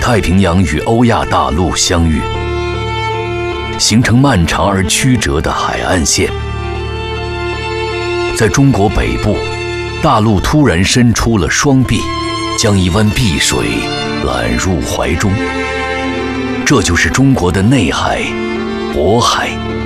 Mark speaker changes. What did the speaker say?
Speaker 1: 太平洋与欧亚大陆相遇，形成漫长而曲折的海岸线。在中国北部，大陆突然伸出了双臂，将一湾碧水揽入怀中。这就是中国的内海、渤海。